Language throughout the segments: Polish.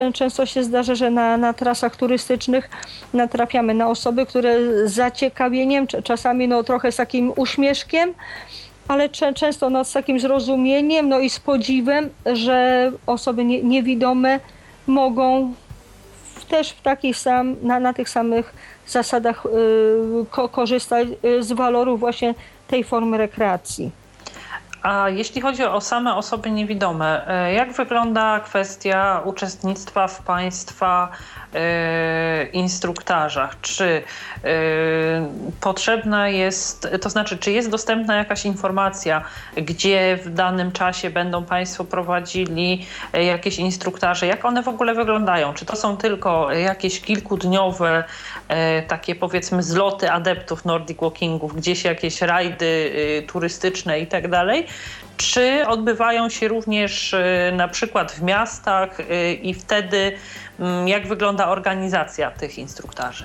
Często się zdarza, że na trasach turystycznych natrafiamy na osoby, które z zaciekawieniem, czasami trochę z takim uśmieszkiem, ale często z takim zrozumieniem, i z podziwem, że osoby niewidome mogą też w takich na tych samych zasadach korzystać z walorów właśnie tej formy rekreacji. A jeśli chodzi o same osoby niewidome, jak wygląda kwestia uczestnictwa w Państwa instruktażach? Czy potrzebna jest, to znaczy, czy jest dostępna jakaś informacja, gdzie w danym czasie będą Państwo prowadzili jakieś instruktaże? Jak one w ogóle wyglądają? Czy to są tylko jakieś kilkudniowe takie, powiedzmy, zloty adeptów Nordic Walkingów, gdzieś jakieś rajdy turystyczne i tak dalej? Czy odbywają się również na przykład w miastach i wtedy jak wygląda organizacja tych instruktarzy?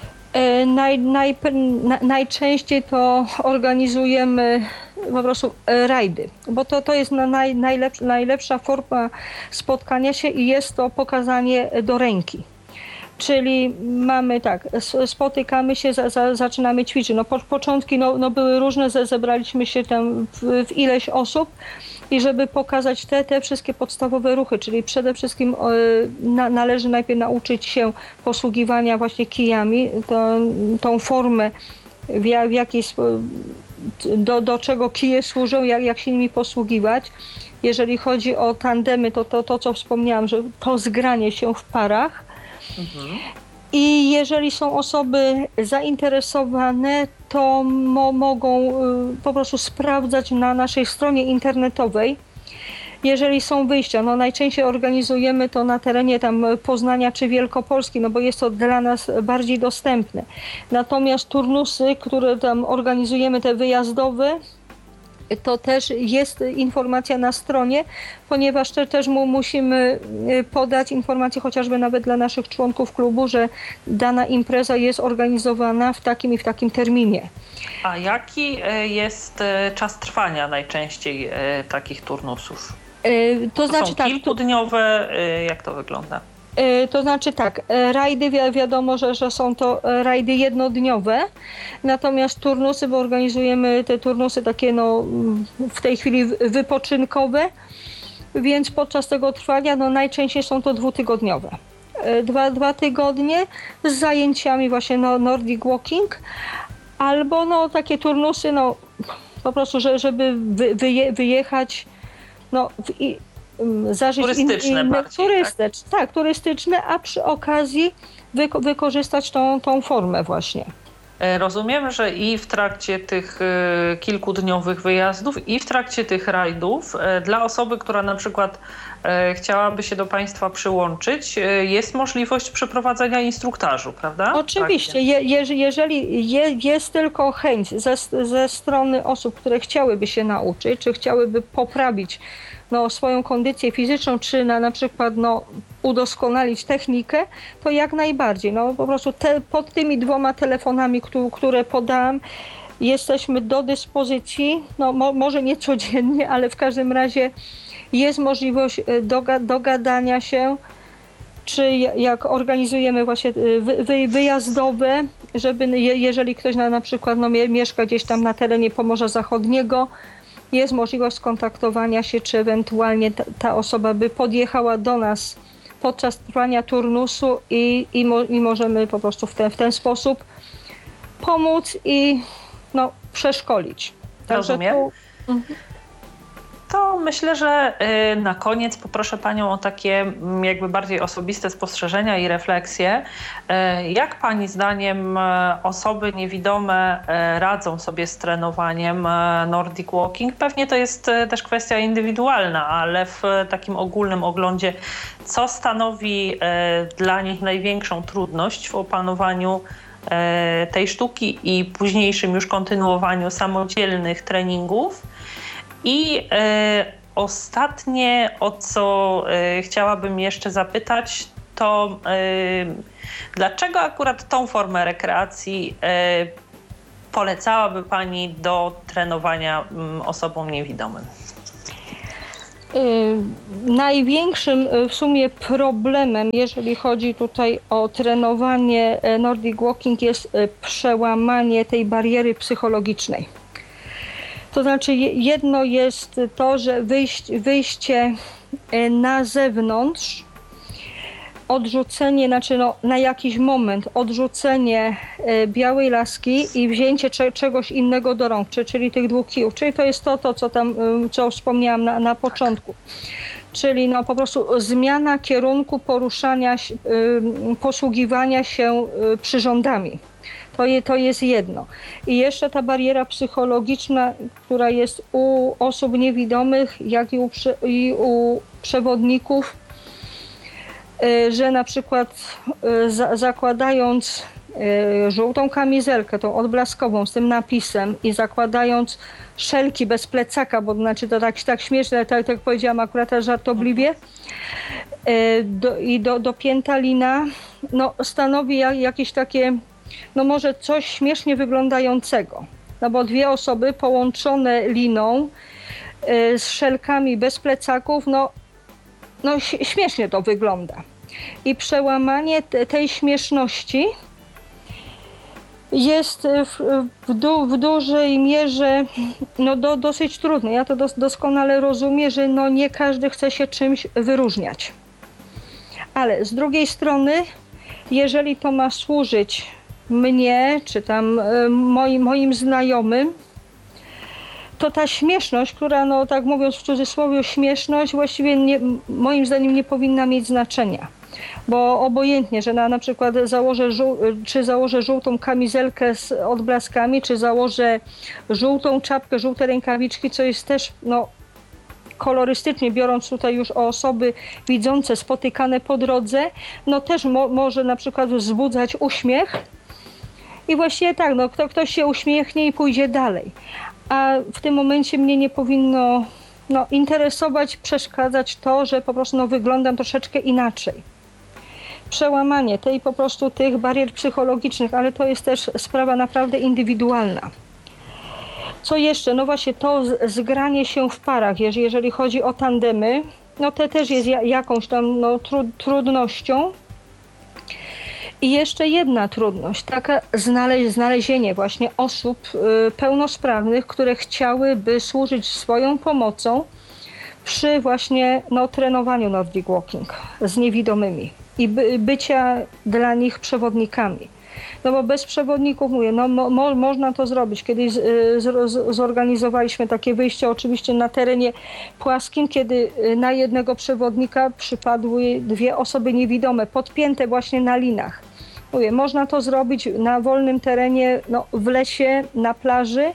Najczęściej to organizujemy po prostu rajdy, bo to jest najlepsza forma spotkania się i jest to pokazanie do ręki. Czyli mamy tak, spotykamy się, zaczynamy ćwiczyć. Początki były różne, zebraliśmy się tam w ileś osób i żeby pokazać te wszystkie podstawowe ruchy, czyli przede wszystkim należy najpierw nauczyć się posługiwania właśnie kijami, tą formę, w jakiej do czego kije służą, jak się nimi posługiwać. Jeżeli chodzi o tandemy, to co wspomniałam, że to zgranie się w parach. I jeżeli są osoby zainteresowane, to mogą po prostu sprawdzać na naszej stronie internetowej. Jeżeli są wyjścia, najczęściej organizujemy to na terenie tam Poznania czy Wielkopolski, bo jest to dla nas bardziej dostępne. Natomiast turnusy, które tam organizujemy, te wyjazdowe, to też jest informacja na stronie, ponieważ też musimy podać informację chociażby nawet dla naszych członków klubu, że dana impreza jest organizowana w takim i w takim terminie. A jaki jest czas trwania najczęściej takich turnusów? To znaczy są kilkudniowe, jak to wygląda? To znaczy tak, rajdy wiadomo, że są to rajdy jednodniowe, natomiast turnusy, bo organizujemy te turnusy takie w tej chwili wypoczynkowe, więc podczas tego trwania najczęściej są to dwutygodniowe. Dwa tygodnie z zajęciami właśnie Nordic Walking, albo takie turnusy po prostu, żeby wyjechać zażyć turystyczne bardziej, tak, turystyczne, a przy okazji wykorzystać tą formę właśnie. Rozumiem, że i w trakcie tych kilkudniowych wyjazdów, i w trakcie tych rajdów dla osoby, która na przykład chciałaby się do Państwa przyłączyć, jest możliwość przeprowadzenia instruktażu, prawda? Oczywiście, jeżeli jest tylko chęć ze strony osób, które chciałyby się nauczyć, czy chciałyby poprawić swoją kondycję fizyczną, czy na przykład udoskonalić technikę, to jak najbardziej. Po prostu pod tymi 2 telefonami, które podałam, jesteśmy do dyspozycji, może nie codziennie, ale w każdym razie jest możliwość dogadania się, czy jak organizujemy właśnie wyjazdowe, żeby jeżeli ktoś na przykład mieszka gdzieś tam na terenie Pomorza Zachodniego, jest możliwość skontaktowania się, czy ewentualnie ta osoba by podjechała do nas podczas trwania turnusu i możemy po prostu w ten sposób pomóc i przeszkolić. Rozumiem. To myślę, że na koniec poproszę Panią o takie jakby bardziej osobiste spostrzeżenia i refleksje. Jak Pani zdaniem osoby niewidome radzą sobie z trenowaniem Nordic Walking? Pewnie to jest też kwestia indywidualna, ale w takim ogólnym oglądzie, co stanowi dla nich największą trudność w opanowaniu tej sztuki i późniejszym już kontynuowaniu samodzielnych treningów? I ostatnie, o co chciałabym jeszcze zapytać, to dlaczego akurat tą formę rekreacji polecałaby Pani do trenowania osobom niewidomym? Największym w sumie problemem, jeżeli chodzi tutaj o trenowanie Nordic Walking, jest przełamanie tej bariery psychologicznej. To znaczy jedno jest to, że wyjście na zewnątrz, odrzucenie, znaczy na jakiś moment odrzucenie białej laski i wzięcie czegoś innego do rąk, czyli tych 2 kijów. Czyli to jest to co wspomniałam na początku. Czyli po prostu zmiana kierunku poruszania, posługiwania się przyrządami. To jest jedno. I jeszcze ta bariera psychologiczna, która jest u osób niewidomych, jak i u przewodników, że na przykład zakładając żółtą kamizelkę, tą odblaskową z tym napisem i zakładając szelki bez plecaka, bo znaczy to tak śmieszne, tak powiedziałam akurat żartobliwie, i dopięta lina, stanowi jakieś takie, może coś śmiesznie wyglądającego. Bo 2 osoby połączone liną z szelkami bez plecaków, śmiesznie to wygląda. I przełamanie tej śmieszności jest w dużej mierze dosyć trudne. Ja to doskonale rozumiem, że nie każdy chce się czymś wyróżniać. Ale z drugiej strony, jeżeli to ma służyć mnie, czy tam moim znajomym, to ta śmieszność, która, tak mówiąc w cudzysłowie, śmieszność właściwie moim zdaniem nie powinna mieć znaczenia. Bo obojętnie, że na przykład założę żółtą kamizelkę z odblaskami, czy założę żółtą czapkę, żółte rękawiczki, co jest też kolorystycznie, biorąc tutaj już o osoby widzące, spotykane po drodze, też może na przykład wzbudzać uśmiech. I właściwie tak, ktoś się uśmiechnie i pójdzie dalej. A w tym momencie mnie nie powinno interesować, przeszkadzać to, że po prostu wyglądam troszeczkę inaczej. Przełamanie tych barier psychologicznych, ale to jest też sprawa naprawdę indywidualna. Co jeszcze? Właśnie to zgranie się w parach, jeżeli chodzi o tandemy, to też jest jakąś tam trudnością. I jeszcze jedna trudność, taka znalezienie właśnie osób pełnosprawnych, które chciałyby służyć swoją pomocą przy właśnie trenowaniu Nordic Walking z niewidomymi i bycia dla nich przewodnikami. Bo bez przewodników, mówię, można to zrobić. Kiedyś zorganizowaliśmy takie wyjście oczywiście na terenie płaskim, kiedy na jednego przewodnika przypadły 2 osoby niewidome, podpięte właśnie na linach. Mówię, można to zrobić na wolnym terenie, w lesie, na plaży,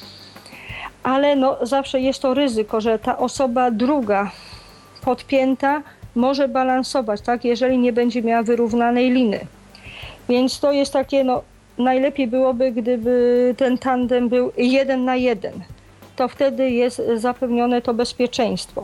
ale zawsze jest to ryzyko, że ta osoba druga podpięta może balansować, tak, jeżeli nie będzie miała wyrównanej liny. Więc to jest takie, najlepiej byłoby, gdyby ten tandem był 1 na 1. To wtedy jest zapewnione to bezpieczeństwo.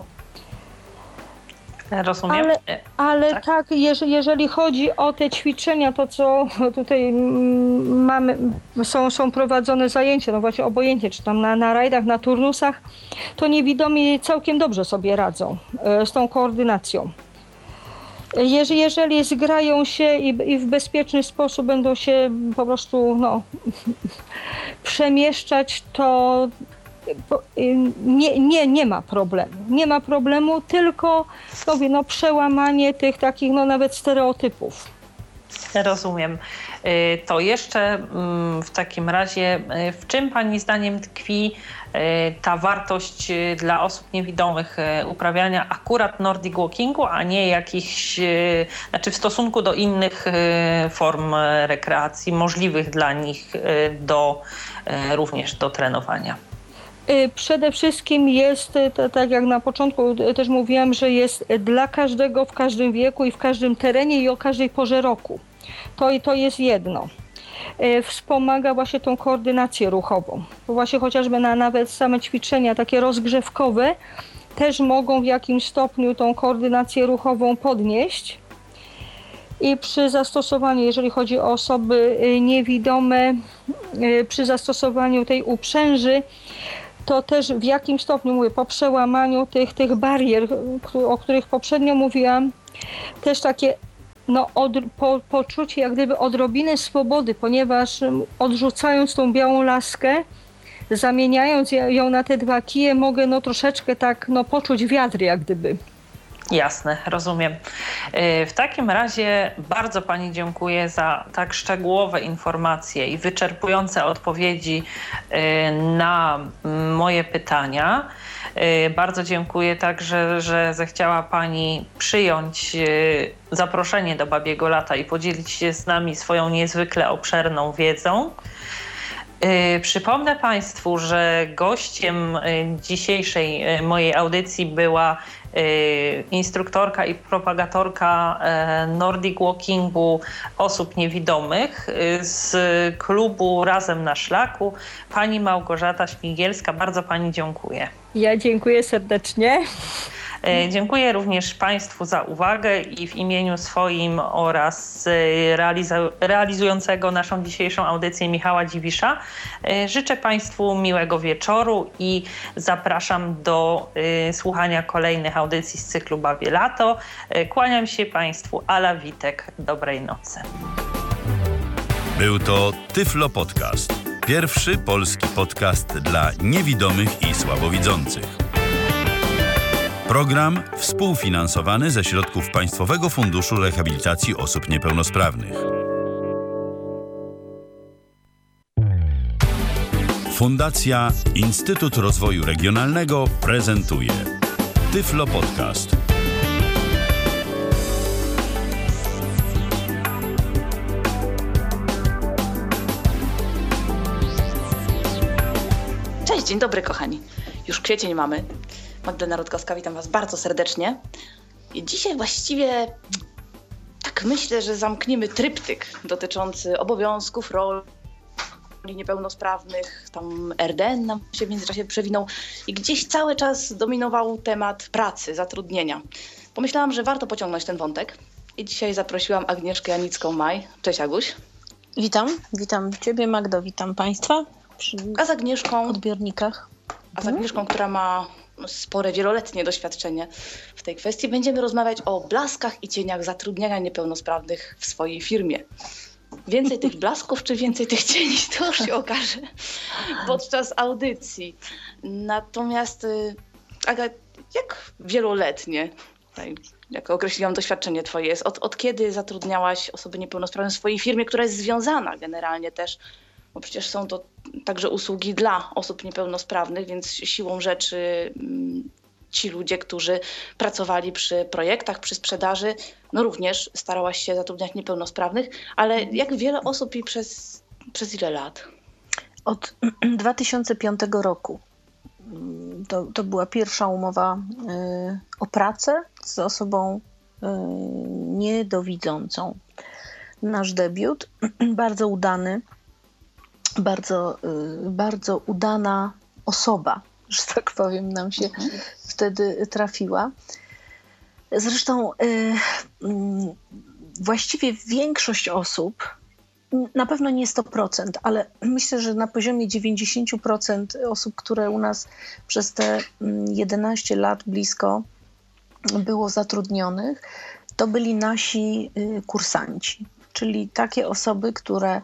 Rozumiem. Ale tak, jeżeli chodzi o te ćwiczenia, to co tutaj mamy, są prowadzone zajęcia, właśnie obojętnie, czy tam na rajdach, na turnusach, to niewidomi całkiem dobrze sobie radzą z tą koordynacją. Jeżeli zgrają się i w bezpieczny sposób będą się po prostu przemieszczać, to nie ma problemu. Nie ma problemu, tylko przełamanie tych takich nawet stereotypów. Rozumiem. To jeszcze w takim razie, w czym Pani zdaniem tkwi ta wartość dla osób niewidomych uprawiania akurat Nordic Walkingu, a nie jakichś, znaczy w stosunku do innych form rekreacji możliwych dla nich również do trenowania? Przede wszystkim jest, tak jak na początku też mówiłam, że jest dla każdego, w każdym wieku i w każdym terenie i o każdej porze roku. To jest jedno. Wspomaga właśnie tą koordynację ruchową. Bo właśnie chociażby nawet same ćwiczenia takie rozgrzewkowe też mogą w jakimś stopniu tą koordynację ruchową podnieść. I przy zastosowaniu, jeżeli chodzi o osoby niewidome, przy zastosowaniu tej uprzęży, to też w jakim stopniu, mówię, po przełamaniu tych barier, o których poprzednio mówiłam, też takie poczucie jak gdyby odrobiny swobody, ponieważ odrzucając tą białą laskę, zamieniając ją na te 2 kije, mogę troszeczkę tak poczuć wiatr jak gdyby. Jasne, rozumiem. W takim razie bardzo Pani dziękuję za tak szczegółowe informacje i wyczerpujące odpowiedzi na moje pytania. Bardzo dziękuję także, że zechciała Pani przyjąć zaproszenie do Babiego Lata i podzielić się z nami swoją niezwykle obszerną wiedzą. Przypomnę Państwu, że gościem dzisiejszej mojej audycji była instruktorka i propagatorka Nordic Walkingu osób niewidomych z klubu Razem na Szlaku, pani Małgorzata Śmigielska. Bardzo Pani dziękuję. Ja dziękuję serdecznie. Dziękuję również Państwu za uwagę i w imieniu swoim oraz realizującego naszą dzisiejszą audycję Michała Dziwisza życzę Państwu miłego wieczoru i zapraszam do słuchania kolejnych audycji z cyklu Babie Lato. Kłaniam się Państwu, Ala Witek. Dobrej nocy. Był to Tyflo Podcast. Pierwszy polski podcast dla niewidomych i słabowidzących. Program współfinansowany ze środków Państwowego Funduszu Rehabilitacji Osób Niepełnosprawnych. Fundacja Instytut Rozwoju Regionalnego prezentuje Tyflo Podcast. Cześć, dzień dobry kochani. Już kwiecień mamy. Magdalena Rutkowska, witam Was bardzo serdecznie. I dzisiaj właściwie tak myślę, że zamkniemy tryptyk dotyczący obowiązków, roli niepełnosprawnych. Tam RDN nam się w międzyczasie przewinął i gdzieś cały czas dominował temat pracy, zatrudnienia. Pomyślałam, że warto pociągnąć ten wątek i dzisiaj zaprosiłam Agnieszkę Janicką-Maj. Cześć Aguś. Witam Ciebie Magdo, witam Państwa przy A z Agnieszką, odbiornikach. Która ma spore, wieloletnie doświadczenie w tej kwestii, będziemy rozmawiać o blaskach i cieniach zatrudniania niepełnosprawnych w swojej firmie. Więcej tych blasków, czy więcej tych cieni, to już się okaże podczas audycji. Natomiast, Aga, jak wieloletnie, jak określiłam, doświadczenie Twoje jest? Od kiedy zatrudniałaś osoby niepełnosprawne w swojej firmie, która jest związana generalnie też, bo przecież są to także usługi dla osób niepełnosprawnych, więc siłą rzeczy ci ludzie, którzy pracowali przy projektach, przy sprzedaży, również starałaś się zatrudniać niepełnosprawnych, ale jak wiele osób i przez ile lat? Od 2005 roku. To była pierwsza umowa o pracę z osobą niedowidzącą. Nasz debiut, bardzo udany, bardzo udana osoba, że tak powiem, nam się wtedy trafiła. Zresztą właściwie większość osób, na pewno nie 100%, ale myślę, że na poziomie 90% osób, które u nas przez te 11 lat blisko było zatrudnionych, to byli nasi kursanci, czyli takie osoby, które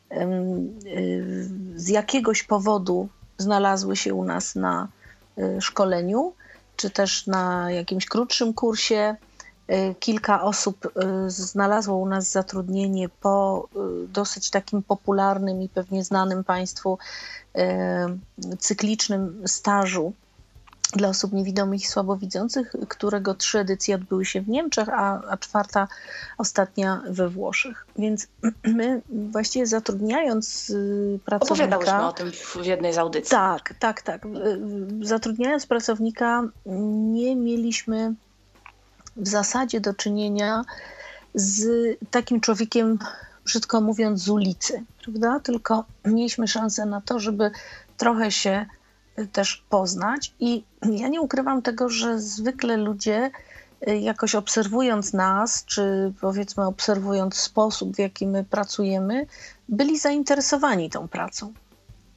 z jakiegoś powodu znalazły się u nas na szkoleniu, czy też na jakimś krótszym kursie. Kilka osób znalazło u nas zatrudnienie po dosyć takim popularnym i pewnie znanym Państwu cyklicznym stażu dla osób niewidomych i słabowidzących, którego 3 edycje odbyły się w Niemczech, a 4, ostatnia we Włoszech. Więc my właściwie zatrudniając pracownika... Opowiadałyśmy o tym w jednej z audycji. Tak. Zatrudniając pracownika nie mieliśmy w zasadzie do czynienia z takim człowiekiem, brzydko mówiąc, z ulicy, prawda? Tylko mieliśmy szansę na to, żeby trochę się też poznać i ja nie ukrywam tego, że zwykle ludzie jakoś obserwując nas, czy powiedzmy obserwując sposób, w jaki my pracujemy, byli zainteresowani tą pracą.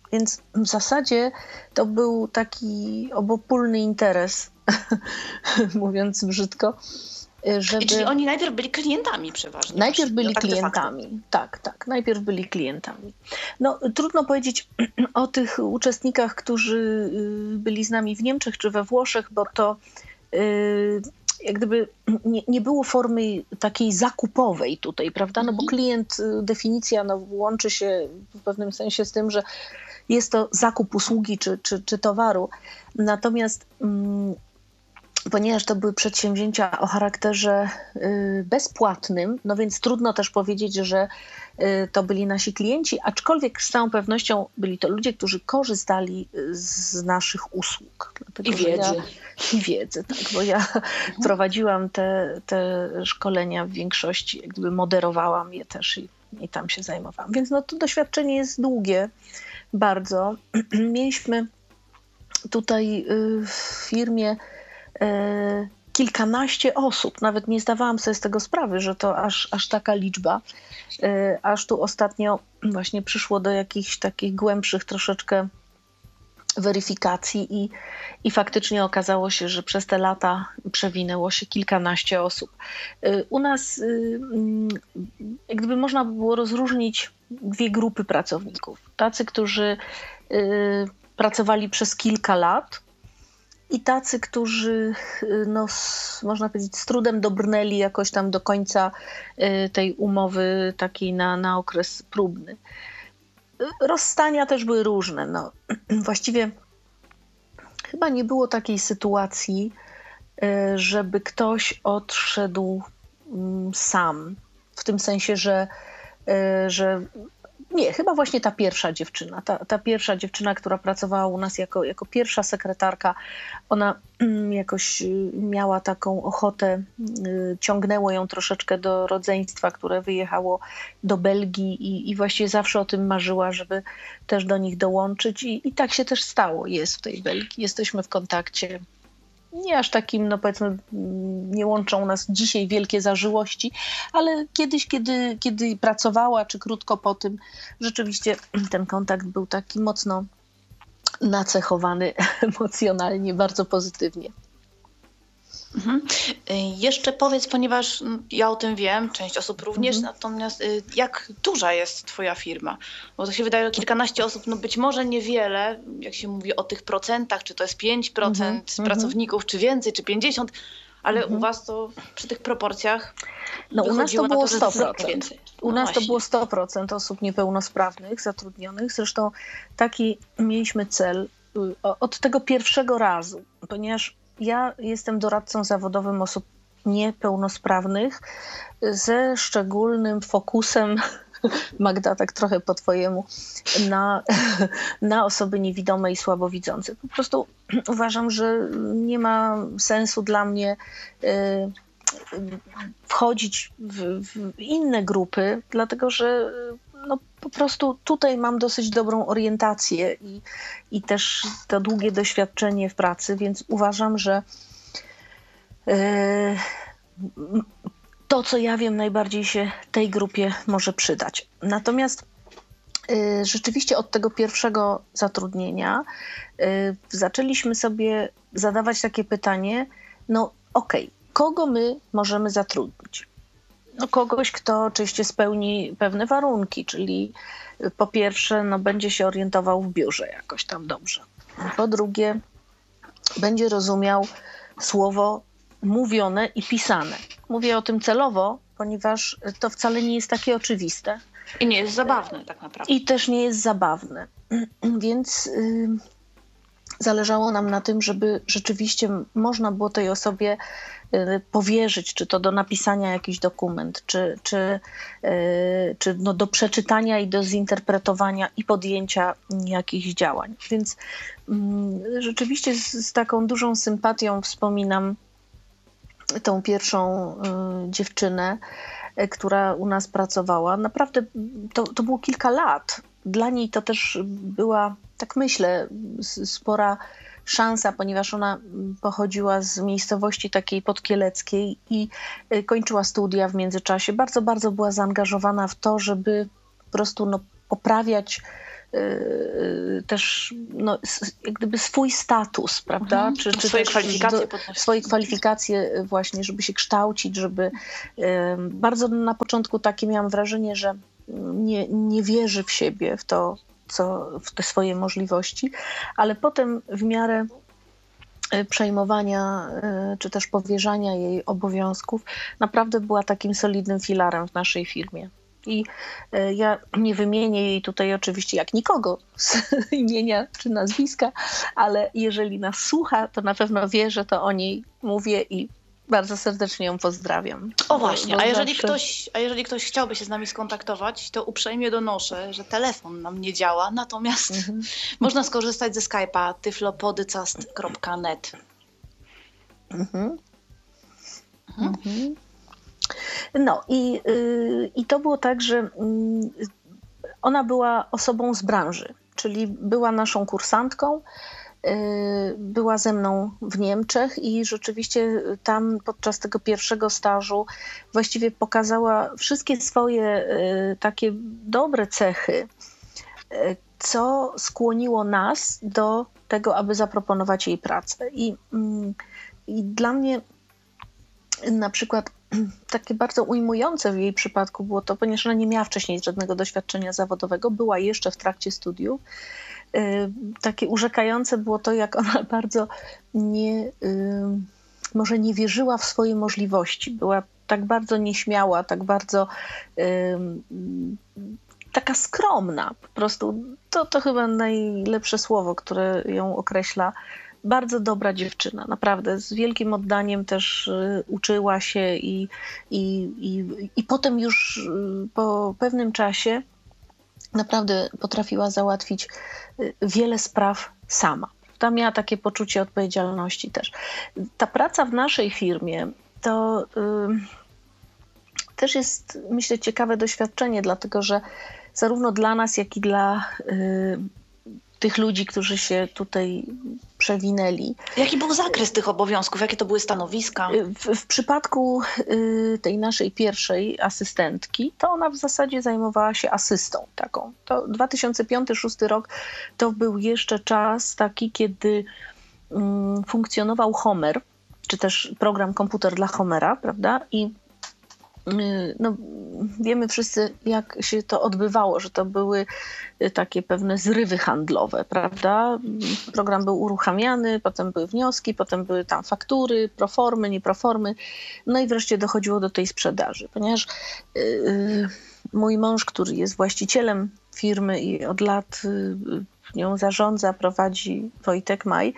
Więc w zasadzie to był taki obopólny interes, mówiąc brzydko, żeby... Czyli oni najpierw byli klientami przeważnie. Najpierw byli tak klientami, tak, najpierw byli klientami. No, trudno powiedzieć o tych uczestnikach, którzy byli z nami w Niemczech czy we Włoszech, bo to jak gdyby nie było formy takiej zakupowej tutaj, prawda? No bo klient, definicja łączy się w pewnym sensie z tym, że jest to zakup usługi czy towaru. Natomiast ponieważ to były przedsięwzięcia o charakterze bezpłatnym, no więc trudno też powiedzieć, że to byli nasi klienci, aczkolwiek z całą pewnością byli to ludzie, którzy korzystali z naszych usług. Dlatego, I wiedzy, tak, bo ja prowadziłam te szkolenia w większości, jak gdyby moderowałam je też i tam się zajmowałam. Więc no to doświadczenie jest długie bardzo. Mieliśmy tutaj w firmie kilkanaście osób. Nawet nie zdawałam sobie z tego sprawy, że to aż taka liczba. Aż tu ostatnio właśnie przyszło do jakichś takich głębszych troszeczkę weryfikacji i faktycznie okazało się, że przez te lata przewinęło się kilkanaście osób. U nas jak gdyby można by było rozróżnić dwie grupy pracowników. Tacy, którzy pracowali przez kilka lat i tacy, którzy no, można powiedzieć z trudem dobrnęli jakoś tam do końca tej umowy takiej na okres próbny. Rozstania też były różne. No, właściwie chyba nie było takiej sytuacji, żeby ktoś odszedł sam. W tym sensie, że nie, chyba właśnie ta pierwsza dziewczyna. Ta pierwsza dziewczyna, która pracowała u nas jako pierwsza sekretarka, ona jakoś miała taką ochotę, ciągnęło ją troszeczkę do rodzeństwa, które wyjechało do Belgii i właściwie zawsze o tym marzyła, żeby też do nich dołączyć i tak się też stało, jest w tej Belgii. Jesteśmy w kontakcie. Nie aż takim, no powiedzmy, nie łączą nas dzisiaj wielkie zażyłości, ale kiedyś, kiedy pracowała, czy krótko po tym, rzeczywiście ten kontakt był taki mocno nacechowany emocjonalnie, bardzo pozytywnie. Jeszcze powiedz, ponieważ ja o tym wiem, część osób również, natomiast jak duża jest twoja firma? Bo to się wydaje, że kilkanaście osób, no być może niewiele, jak się mówi o tych procentach, czy to jest 5% pracowników, czy więcej, czy 50%, ale u was to przy tych proporcjach no u nas to było 100%. U nas to było 100% osób niepełnosprawnych, zatrudnionych. Zresztą taki mieliśmy cel od tego pierwszego razu, ponieważ ja jestem doradcą zawodowym osób niepełnosprawnych ze szczególnym fokusem, Magda, tak trochę po twojemu, na osoby niewidome i słabowidzące. Po prostu uważam, że nie ma sensu dla mnie wchodzić w inne grupy, dlatego że no, po prostu tutaj mam dosyć dobrą orientację i też to długie doświadczenie w pracy, więc uważam, że to, co ja wiem, najbardziej się tej grupie może przydać. Natomiast rzeczywiście od tego pierwszego zatrudnienia zaczęliśmy sobie zadawać takie pytanie, no okej, kogo my możemy zatrudnić? No kogoś, kto oczywiście spełni pewne warunki, czyli po pierwsze no, będzie się orientował w biurze jakoś tam dobrze. Po drugie będzie rozumiał słowo mówione i pisane. Mówię o tym celowo, ponieważ to wcale nie jest takie oczywiste. I nie jest zabawne tak naprawdę. I też nie jest zabawne. Więc zależało nam na tym, żeby rzeczywiście można było tej osobie powierzyć, czy to do napisania jakiś dokument, czy no do przeczytania i do zinterpretowania i podjęcia jakichś działań. Więc rzeczywiście z taką dużą sympatią wspominam tą pierwszą dziewczynę, która u nas pracowała. Naprawdę to było kilka lat. Dla niej to też była, tak myślę, spora szansa, ponieważ ona pochodziła z miejscowości takiej podkieleckiej i kończyła studia w międzyczasie. Bardzo, bardzo była zaangażowana w to, żeby po prostu poprawiać też jak gdyby swój status, prawda? Czy swoje też kwalifikacje podnosić. swoje kwalifikacje właśnie, żeby się kształcić, żeby bardzo na początku takie miałam wrażenie, że nie wierzy w siebie, w te swoje możliwości, ale potem w miarę przejmowania czy też powierzania jej obowiązków naprawdę była takim solidnym filarem w naszej firmie. I ja nie wymienię jej tutaj oczywiście jak nikogo z imienia czy nazwiska, ale jeżeli nas słucha, to na pewno wie, że to o niej mówię i bardzo serdecznie ją pozdrawiam. O właśnie, Bo a jeżeli zawsze... ktoś chciałby się z nami skontaktować, to uprzejmie donoszę, że telefon nam nie działa, natomiast można skorzystać ze Skype'a tyflopodycast.net. No i to było tak, że ona była osobą z branży, czyli była naszą kursantką, była ze mną w Niemczech i rzeczywiście tam podczas tego pierwszego stażu właściwie pokazała wszystkie swoje takie dobre cechy, co skłoniło nas do tego, aby zaproponować jej pracę. I dla mnie na przykład takie bardzo ujmujące w jej przypadku było to, ponieważ ona nie miała wcześniej żadnego doświadczenia zawodowego, była jeszcze w trakcie studiów. Takie urzekające było to, jak ona bardzo może nie wierzyła w swoje możliwości. Była tak bardzo nieśmiała, tak bardzo taka skromna. Po prostu to chyba najlepsze słowo, które ją określa. Bardzo dobra dziewczyna, naprawdę. Z wielkim oddaniem też uczyła się i potem już po pewnym czasie naprawdę potrafiła załatwić wiele spraw sama. Ta miała takie poczucie odpowiedzialności też. Ta praca w naszej firmie to też jest, myślę, ciekawe doświadczenie, dlatego że zarówno dla nas, jak i dla tych ludzi, którzy się tutaj przewinęli. Jaki był zakres tych obowiązków? Jakie to były stanowiska? W przypadku tej naszej pierwszej asystentki, to ona w zasadzie zajmowała się asystą taką. To 2005-2006 rok to był jeszcze czas taki, kiedy funkcjonował Homer, czy też program komputer dla Homera, prawda? I no, wiemy wszyscy, jak się to odbywało, że to były takie pewne zrywy handlowe, prawda? Program był uruchamiany, potem były wnioski, potem były tam faktury, proformy, nieproformy, no i wreszcie dochodziło do tej sprzedaży. Ponieważ mój mąż, który jest właścicielem firmy i od lat nią zarządza, prowadzi, Wojtek Maj,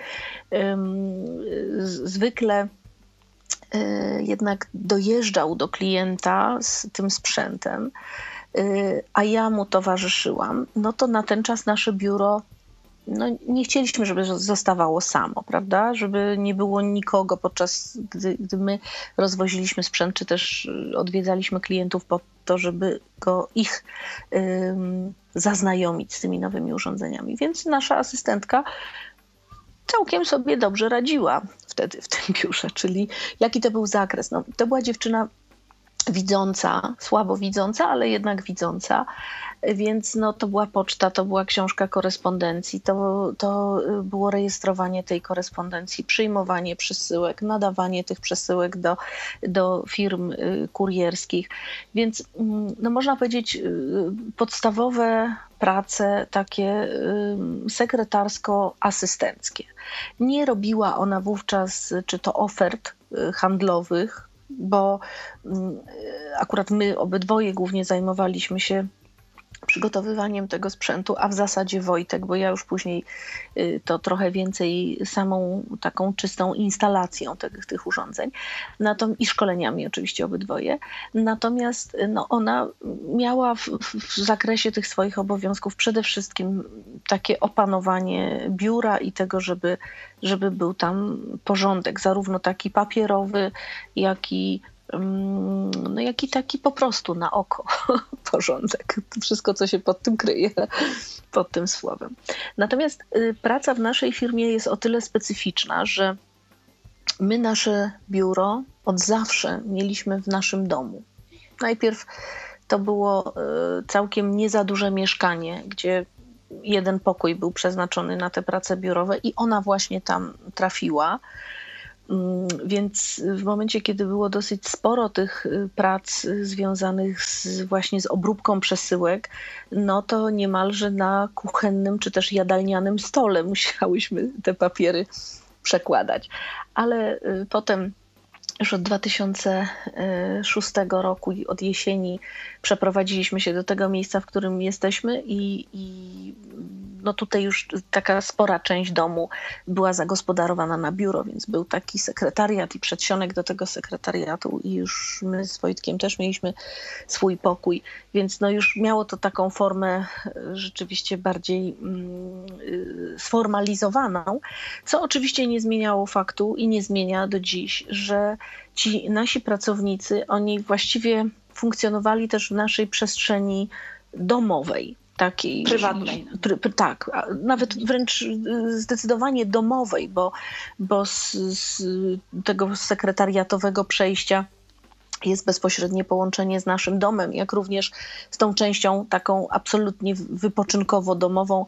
zwykle jednak dojeżdżał do klienta z tym sprzętem, a ja mu towarzyszyłam, no to na ten czas nasze biuro, no nie chcieliśmy, żeby zostawało samo, prawda? Żeby nie było nikogo podczas gdy my rozwoziliśmy sprzęt, czy też odwiedzaliśmy klientów po to, żeby ich zaznajomić z tymi nowymi urządzeniami. Więc nasza asystentka całkiem sobie dobrze radziła wtedy w tym biurze, czyli jaki to był zakres. No, to była dziewczyna widząca, słabo widząca, ale jednak widząca, więc no, to była poczta, to była książka korespondencji, to było rejestrowanie tej korespondencji, przyjmowanie przesyłek, nadawanie tych przesyłek do firm kurierskich, więc no, można powiedzieć podstawowe prace takie sekretarsko-asystenckie. Nie robiła ona wówczas czy to ofert handlowych, bo akurat my obydwoje głównie zajmowaliśmy się przygotowywaniem tego sprzętu, a w zasadzie Wojtek, bo ja już później to trochę więcej samą taką czystą instalacją tych urządzeń i szkoleniami oczywiście obydwoje. Natomiast no, ona miała w zakresie tych swoich obowiązków przede wszystkim takie opanowanie biura i tego, żeby był tam porządek, zarówno taki papierowy, jak i taki po prostu na oko porządek. Wszystko, co się pod tym kryje, pod tym słowem. Natomiast praca w naszej firmie jest o tyle specyficzna, że my nasze biuro od zawsze mieliśmy w naszym domu. Najpierw to było całkiem nie za duże mieszkanie, gdzie jeden pokój był przeznaczony na te prace biurowe i ona właśnie tam trafiła. Więc w momencie, kiedy było dosyć sporo tych prac związanych właśnie z obróbką przesyłek, no to niemalże na kuchennym czy też jadalnianym stole musiałyśmy te papiery przekładać. Ale potem już od 2006 roku i od jesieni przeprowadziliśmy się do tego miejsca, w którym jesteśmy i no tutaj już taka spora część domu była zagospodarowana na biuro, więc był taki sekretariat i przedsionek do tego sekretariatu i już my z Wojtkiem też mieliśmy swój pokój, więc no już miało to taką formę rzeczywiście bardziej sformalizowaną, co oczywiście nie zmieniało faktu i nie zmienia do dziś, że ci nasi pracownicy, oni właściwie funkcjonowali też w naszej przestrzeni domowej. Takiej prywatnej. Tak, nawet wręcz zdecydowanie domowej, bo z tego sekretariatowego przejścia jest bezpośrednie połączenie z naszym domem, jak również z tą częścią taką absolutnie wypoczynkowo-domową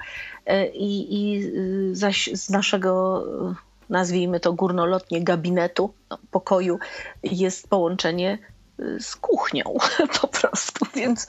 i zaś z naszego, nazwijmy to górnolotnie, gabinetu, pokoju jest połączenie z kuchnią po prostu, więc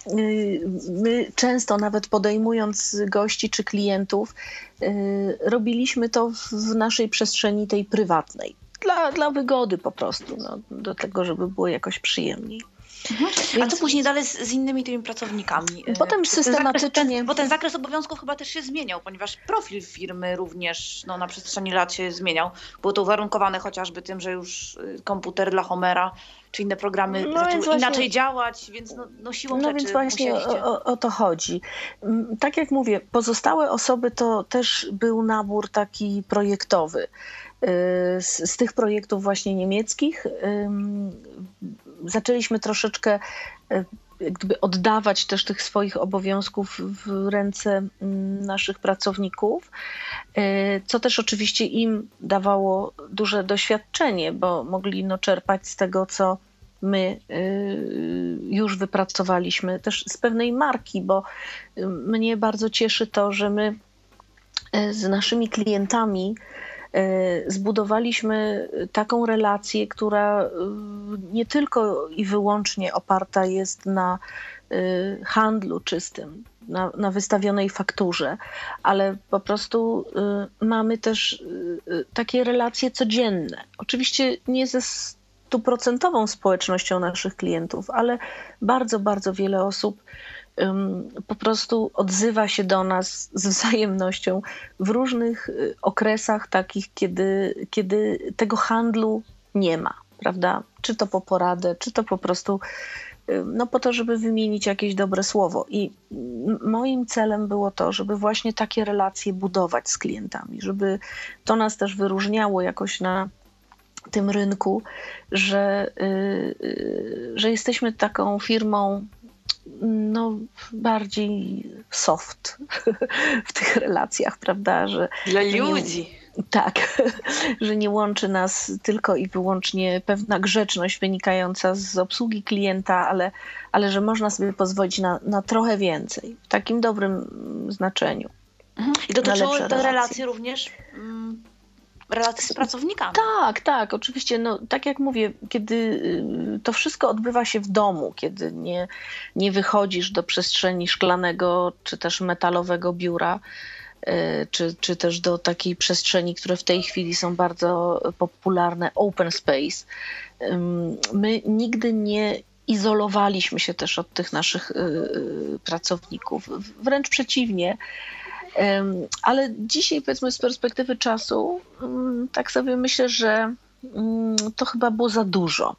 my często nawet podejmując gości czy klientów robiliśmy to w naszej przestrzeni tej prywatnej, dla wygody po prostu, no, do tego, żeby było jakoś przyjemniej. A co później dalej z innymi tymi pracownikami? Potem systematycznie... Bo ten zakres obowiązków chyba też się zmieniał, ponieważ profil firmy również na przestrzeni lat się zmieniał. Było to uwarunkowane chociażby tym, że już komputer dla Homera czy inne programy zaczęły inaczej działać, więc siłą rzeczy więc właśnie o to chodzi. Tak jak mówię, pozostałe osoby to też był nabór taki projektowy. Z tych projektów właśnie niemieckich zaczęliśmy troszeczkę gdyby oddawać też tych swoich obowiązków w ręce naszych pracowników, co też oczywiście im dawało duże doświadczenie, bo mogli czerpać z tego, co my już wypracowaliśmy, też z pewnej marki, bo mnie bardzo cieszy to, że my z naszymi klientami zbudowaliśmy taką relację, która nie tylko i wyłącznie oparta jest na handlu czystym, na wystawionej fakturze, ale po prostu mamy też takie relacje codzienne. Oczywiście nie ze 100% społecznością naszych klientów, ale bardzo, bardzo wiele osób po prostu odzywa się do nas z wzajemnością w różnych okresach takich, kiedy tego handlu nie ma, prawda? Czy to po poradę, czy to po prostu po to, żeby wymienić jakieś dobre słowo. I moim celem było to, żeby właśnie takie relacje budować z klientami, żeby to nas też wyróżniało jakoś na tym rynku, że jesteśmy taką firmą bardziej soft w tych relacjach, prawda? Dla ludzi. Tak, że nie łączy nas tylko i wyłącznie pewna grzeczność wynikająca z obsługi klienta, ale że można sobie pozwolić na trochę więcej, w takim dobrym znaczeniu. I dotyczyły te relacje również relacje z pracownikami. Tak, oczywiście. Tak jak mówię, kiedy to wszystko odbywa się w domu, kiedy nie wychodzisz do przestrzeni szklanego czy też metalowego biura, czy też do takiej przestrzeni, które w tej chwili są bardzo popularne, open space. My nigdy nie izolowaliśmy się też od tych naszych pracowników. Wręcz przeciwnie. Ale dzisiaj, powiedzmy, z perspektywy czasu, tak sobie myślę, że to chyba było za dużo.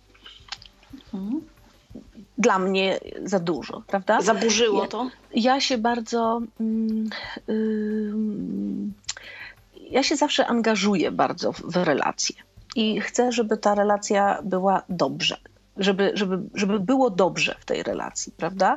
Dla mnie za dużo, prawda? Zaburzyło to? Ja się bardzo... Ja się zawsze angażuję bardzo w relacje i chcę, żeby ta relacja była dobrze, żeby było dobrze w tej relacji, prawda?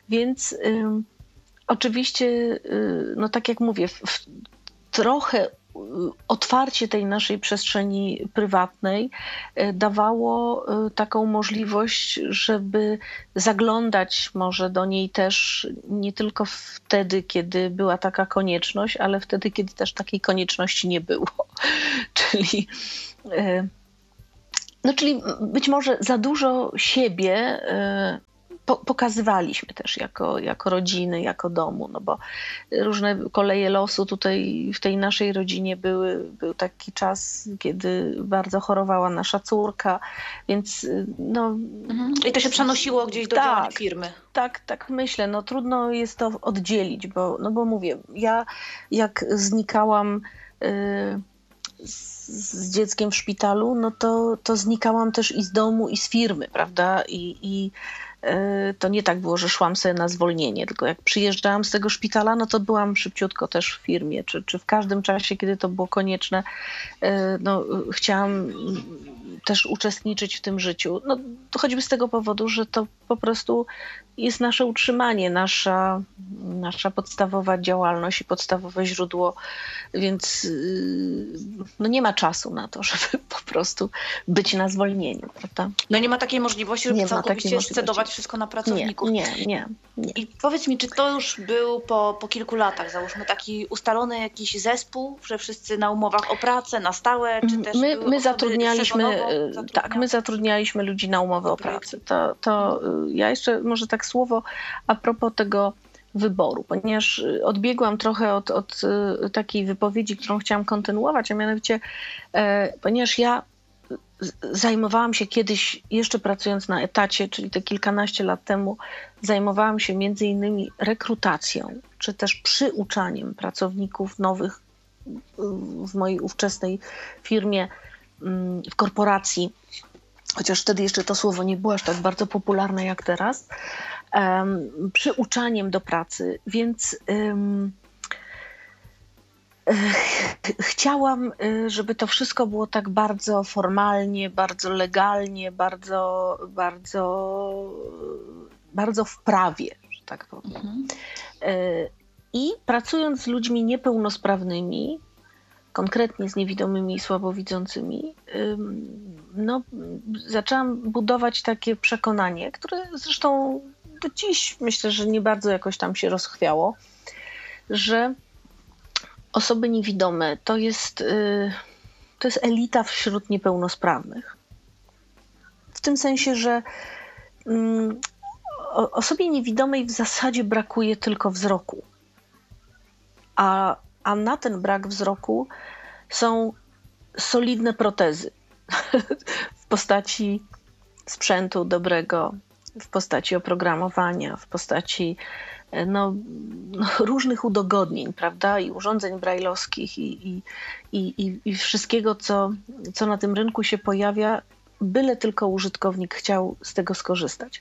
Więc oczywiście, tak jak mówię, trochę otwarcie tej naszej przestrzeni prywatnej dawało taką możliwość, żeby zaglądać może do niej też nie tylko wtedy, kiedy była taka konieczność, ale wtedy, kiedy też takiej konieczności nie było. Czyli być może za dużo siebie pokazywaliśmy też jako rodziny, jako domu, no bo różne koleje losu tutaj w tej naszej rodzinie był taki czas, kiedy bardzo chorowała nasza córka, więc no... I to się przenosiło gdzieś do działań firmy. Tak myślę, no trudno jest to oddzielić, bo mówię, ja jak znikałam z dzieckiem w szpitalu, no to znikałam też i z domu, i z firmy, prawda? I to nie tak było, że szłam sobie na zwolnienie, tylko jak przyjeżdżałam z tego szpitala, no to byłam szybciutko też w firmie, czy w każdym czasie, kiedy to było konieczne, no, chciałam też uczestniczyć w tym życiu. No, to choćby z tego powodu, że to po prostu jest nasze utrzymanie, nasza podstawowa działalność i podstawowe źródło, więc no nie ma czasu na to, żeby po prostu być na zwolnieniu, prawda? No nie ma takiej możliwości, żeby całkowicie scedować wszystko na pracowników. Nie. I powiedz mi, czy to już był po kilku latach, załóżmy, taki ustalony jakiś zespół, że wszyscy na umowach o pracę, na stałe, czy też my zatrudnialiśmy ludzi na umowę o pracę. To ja jeszcze może tak słowo a propos tego wyboru, ponieważ odbiegłam trochę od takiej wypowiedzi, którą chciałam kontynuować, a mianowicie ponieważ ja zajmowałam się kiedyś, jeszcze pracując na etacie, czyli te kilkanaście lat temu, zajmowałam się między innymi rekrutacją, czy też przyuczaniem pracowników nowych w mojej ówczesnej firmie, w korporacji, chociaż wtedy jeszcze to słowo nie było aż tak bardzo popularne jak teraz, przyuczaniem do pracy, więc chciałam, żeby to wszystko było tak bardzo formalnie, bardzo legalnie, bardzo w prawie, że tak powiem. I pracując z ludźmi niepełnosprawnymi, konkretnie z niewidomymi i słabowidzącymi, no, zaczęłam budować takie przekonanie, które zresztą do dziś myślę, że nie bardzo jakoś tam się rozchwiało, że osoby niewidome to jest elita wśród niepełnosprawnych. W tym sensie, że osobie niewidomej w zasadzie brakuje tylko wzroku. A na ten brak wzroku są solidne protezy w postaci sprzętu dobrego, w postaci oprogramowania, w postaci różnych udogodnień, prawda, i urządzeń brajlowskich i wszystkiego, co na tym rynku się pojawia, byle tylko użytkownik chciał z tego skorzystać.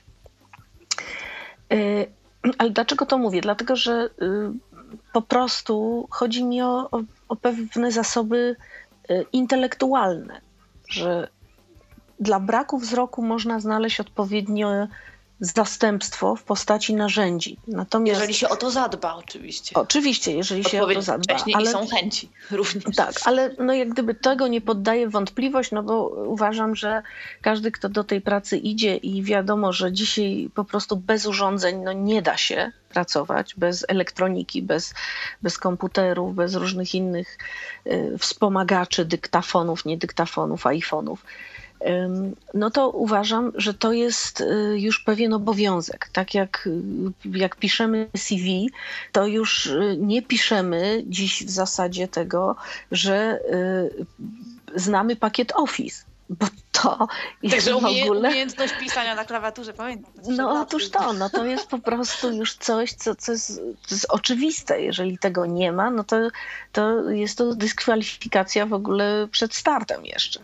Ale dlaczego to mówię? Dlatego, że po prostu chodzi mi o pewne zasoby intelektualne, że dla braku wzroku można znaleźć odpowiednie zastępstwo w postaci narzędzi. Natomiast, jeżeli się o to zadba, oczywiście. Oczywiście, jeżeli się o to zadba. Ale są chęci również. Tak, ale no jak gdyby tego nie poddaję w wątpliwość, no bo uważam, że każdy, kto do tej pracy idzie i wiadomo, że dzisiaj po prostu bez urządzeń nie da się pracować, bez elektroniki, bez komputerów, bez różnych innych wspomagaczy, dyktafonów, nie dyktafonów, iPhone'ów, no to uważam, że to jest już pewien obowiązek. Tak jak piszemy CV, to już nie piszemy dziś w zasadzie tego, że znamy pakiet Office, bo to jest także w ogóle... umiejętność pisania na klawiaturze, pamiętam. No otóż to jest po prostu już coś, co jest oczywiste. Jeżeli tego nie ma, no to jest to dyskwalifikacja w ogóle przed startem jeszcze.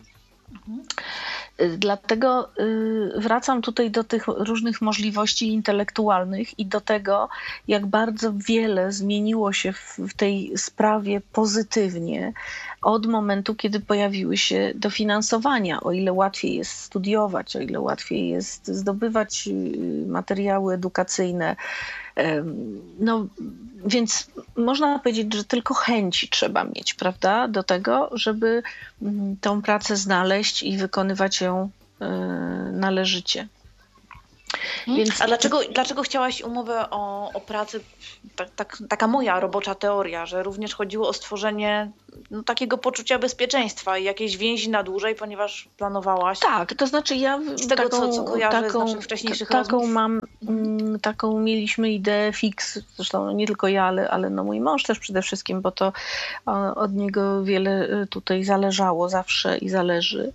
Dlatego wracam tutaj do tych różnych możliwości intelektualnych i do tego, jak bardzo wiele zmieniło się w tej sprawie pozytywnie od momentu, kiedy pojawiły się dofinansowania. O ile łatwiej jest studiować, o ile łatwiej jest zdobywać materiały edukacyjne, No, więc można powiedzieć, że tylko chęci trzeba mieć, prawda, do tego, żeby tą pracę znaleźć i wykonywać ją należycie. Więc... A dlaczego chciałaś umowę o pracę? Taka moja robocza teoria, że również chodziło o stworzenie takiego poczucia bezpieczeństwa i jakiejś więzi na dłużej, ponieważ planowałaś. Tak, to znaczy ja z tego, co kojarzę z naszych wcześniejszych rozmów. Taką mieliśmy ideę fix, zresztą nie tylko ja, ale mój mąż też przede wszystkim, bo to od niego wiele tutaj zależało zawsze i zależy,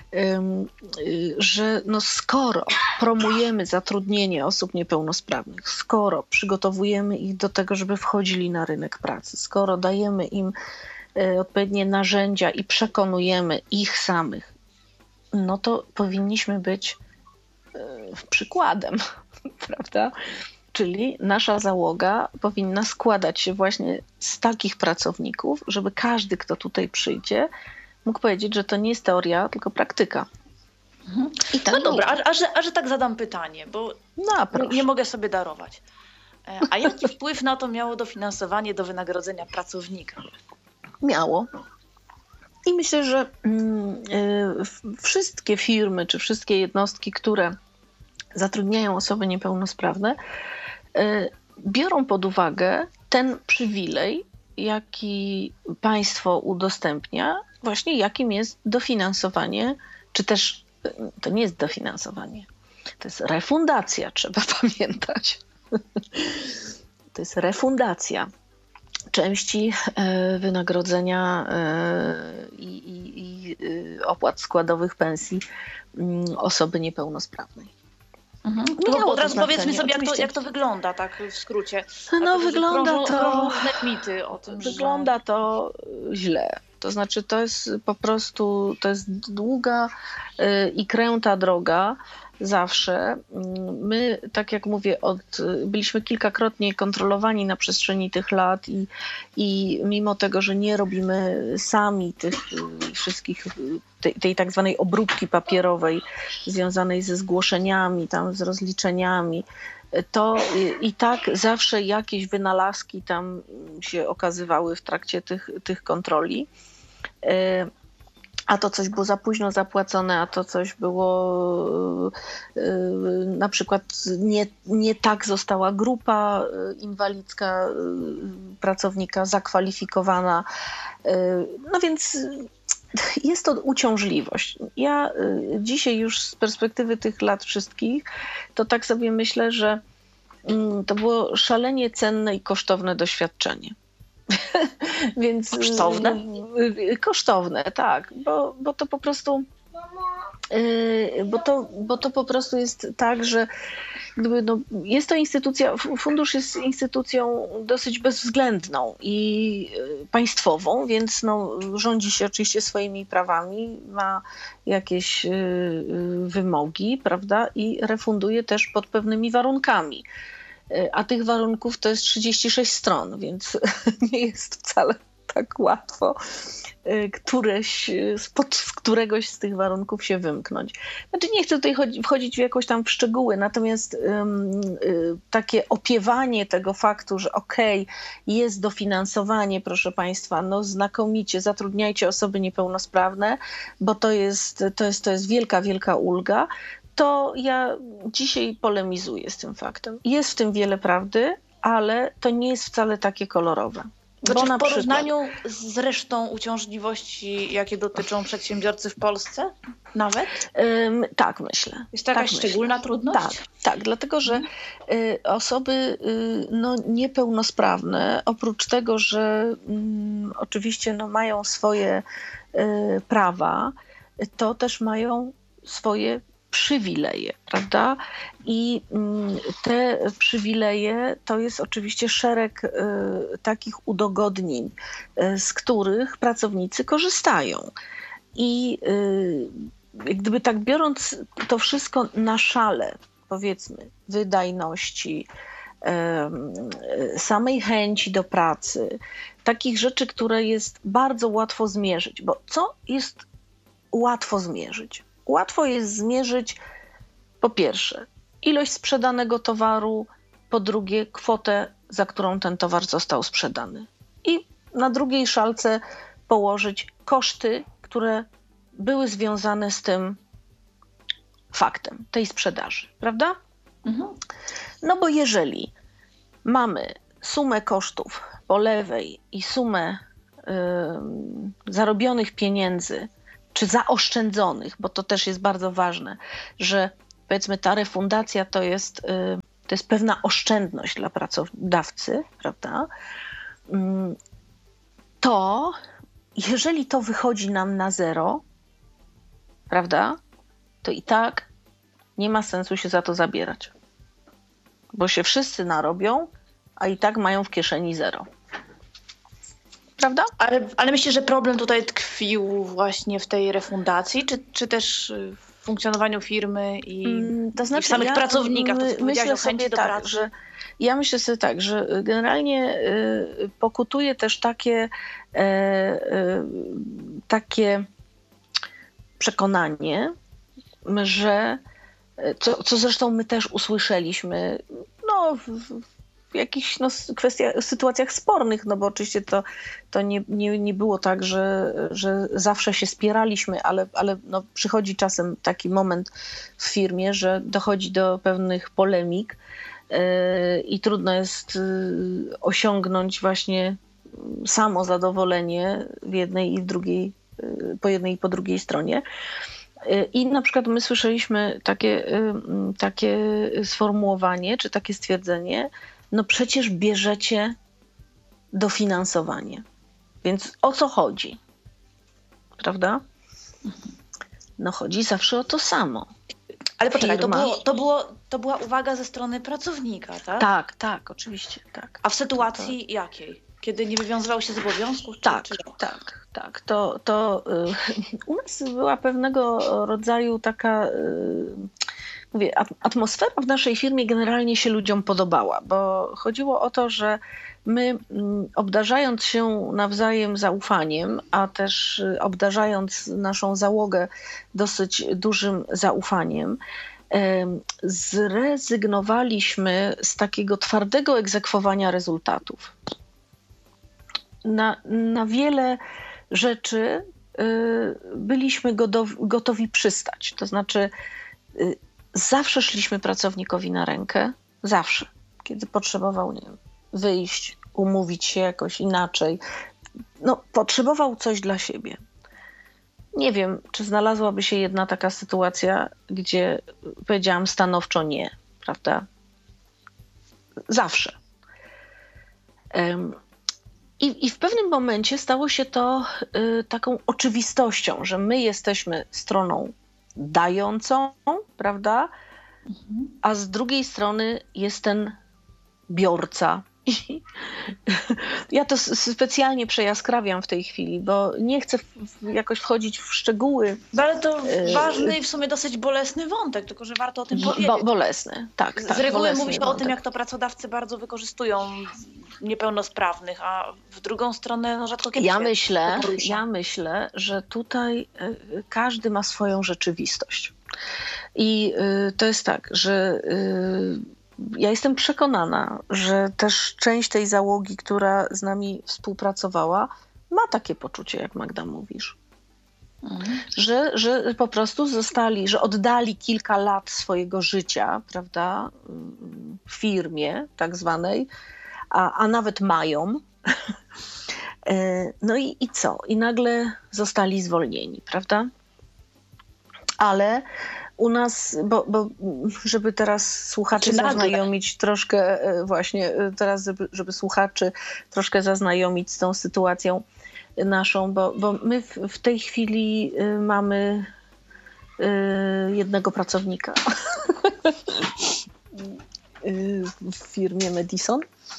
że skoro promujemy zatrudnienie osób niepełnosprawnych, skoro przygotowujemy ich do tego, żeby wchodzili na rynek pracy, skoro dajemy im odpowiednie narzędzia i przekonujemy ich samych, no to powinniśmy być przykładem, prawda? Czyli nasza załoga powinna składać się właśnie z takich pracowników, żeby każdy, kto tutaj przyjdzie, mógł powiedzieć, że to nie jest teoria, tylko praktyka. I tak dobra, a że tak zadam pytanie, bo nie mogę sobie darować. A jaki wpływ na to miało dofinansowanie do wynagrodzenia pracownika? Miało. I myślę, że wszystkie firmy czy wszystkie jednostki, które zatrudniają osoby niepełnosprawne, biorą pod uwagę ten przywilej, jaki państwo udostępnia, właśnie jakim jest dofinansowanie, czy też to nie jest dofinansowanie, to jest refundacja, trzeba pamiętać. To jest refundacja części wynagrodzenia i opłat składowych pensji osoby niepełnosprawnej. Od razu powiedzmy sobie, jak to wygląda, tak w skrócie. Wygląda krążą różne mity o tym, wygląda to źle. To znaczy to jest po prostu, to jest długa i kręta droga zawsze. My, tak jak mówię, byliśmy kilkakrotnie kontrolowani na przestrzeni tych lat i mimo tego, że nie robimy sami tych wszystkich, tej tak zwanej obróbki papierowej związanej ze zgłoszeniami, tam z rozliczeniami, to i tak zawsze jakieś wynalazki tam się okazywały w trakcie tych kontroli. A to coś było za późno zapłacone, a to coś było na przykład nie tak została grupa inwalidzka pracownika zakwalifikowana. No więc jest to uciążliwość. Ja dzisiaj już z perspektywy tych lat wszystkich, to tak sobie myślę, że to było szalenie cenne i kosztowne doświadczenie. Więc, kosztowne? Kosztowne, tak, bo to po prostu bo to po prostu jest tak, że jest to instytucja, fundusz jest instytucją dosyć bezwzględną i państwową, więc rządzi się oczywiście swoimi prawami, ma jakieś wymogi, prawda, i refunduje też pod pewnymi warunkami. A tych warunków to jest 36 stron, więc nie jest wcale tak łatwo z któregoś z tych warunków się wymknąć. Znaczy nie chcę tutaj wchodzić w jakąś tam w szczegóły, natomiast takie opiewanie tego faktu, że jest dofinansowanie, proszę Państwa, znakomicie, zatrudniajcie osoby niepełnosprawne, bo to jest wielka, wielka ulga, to ja dzisiaj polemizuję z tym faktem. Jest w tym wiele prawdy, ale to nie jest wcale takie kolorowe. Bo w porównaniu z resztą uciążliwości, jakie dotyczą przedsiębiorcy w Polsce nawet? Tak, myślę. Jest to jakaś szczególna trudność? Tak, dlatego że osoby niepełnosprawne, oprócz tego, że oczywiście mają swoje prawa, to też mają swoje przywileje, prawda? I te przywileje to jest oczywiście szereg takich udogodnień, z których pracownicy korzystają. I gdyby tak biorąc to wszystko na szale, powiedzmy, wydajności, samej chęci do pracy, takich rzeczy, które jest bardzo łatwo zmierzyć, bo co jest łatwo zmierzyć? Łatwo jest zmierzyć, po pierwsze, ilość sprzedanego towaru po drugie kwotę, za którą ten towar został sprzedany. I na drugiej szalce położyć koszty, które były związane z tym faktem, tej sprzedaży, prawda? No bo jeżeli mamy sumę kosztów po lewej i sumę zarobionych pieniędzy, czy zaoszczędzonych, bo to też jest bardzo ważne, że powiedzmy ta refundacja to jest pewna oszczędność dla pracodawcy, prawda? To jeżeli to wychodzi nam na zero, prawda, to i tak nie ma sensu się za to zabierać. Bo się wszyscy narobią, a i tak mają w kieszeni zero. Prawda? Ale myślę, że problem tutaj tkwił właśnie w tej refundacji, czy też w funkcjonowaniu firmy i, to znaczy, i w samych pracownikach. To myślę sobie tak, że generalnie pokutuje też takie przekonanie, że co zresztą my też usłyszeliśmy, w jakichś sytuacjach spornych, no bo oczywiście to nie było tak, że zawsze się spieraliśmy, ale przychodzi czasem taki moment w firmie, że dochodzi do pewnych polemik i trudno jest osiągnąć właśnie samozadowolenie w jednej i w drugiej, po jednej i po drugiej stronie. I na przykład my słyszeliśmy takie sformułowanie, czy takie stwierdzenie, no przecież bierzecie dofinansowanie. Więc o co chodzi? Prawda? No chodzi zawsze o to samo. Ale poczekaj, to była uwaga ze strony pracownika, tak? Tak, oczywiście, tak. A w sytuacji jakiej? Kiedy nie wywiązywał się z obowiązków? Tak. U nas była pewnego rodzaju taka... atmosfera w naszej firmie generalnie się ludziom podobała, bo chodziło o to, że my obdarzając się nawzajem zaufaniem, a też obdarzając naszą załogę dosyć dużym zaufaniem, zrezygnowaliśmy z takiego twardego egzekwowania rezultatów. Na wiele rzeczy byliśmy gotowi przystać, to znaczy zawsze szliśmy pracownikowi na rękę, zawsze, kiedy potrzebował, nie wiem, wyjść, umówić się jakoś inaczej, potrzebował coś dla siebie. Nie wiem, czy znalazłaby się jedna taka sytuacja, gdzie powiedziałam stanowczo nie, prawda? Zawsze. I w pewnym momencie stało się to taką oczywistością, że my jesteśmy stroną dającą, prawda? A z drugiej strony jest ten biorca. Ja to specjalnie przejaskrawiam w tej chwili, bo nie chcę jakoś wchodzić w szczegóły. Ale to ważny i w sumie dosyć bolesny wątek, tylko że warto o tym powiedzieć. Bolesny, tak. Z reguły mówi się wątek. o tym, jak to pracodawcy bardzo wykorzystują niepełnosprawnych, a w drugą stronę rzadko kiedy Ja myślę, że tutaj każdy ma swoją rzeczywistość. I to jest tak, że ja jestem przekonana, że też część tej załogi, która z nami współpracowała, ma takie poczucie, jak Magda mówisz. Że po prostu że oddali kilka lat swojego życia, prawda, w firmie tak zwanej, a nawet mają. No i co? I nagle zostali zwolnieni, prawda? Ale u nas, bo żeby teraz słuchaczy zaznajomić troszkę właśnie, teraz żeby słuchaczy troszkę zaznajomić z tą sytuacją naszą, bo my w tej chwili mamy jednego pracownika w firmie Madison.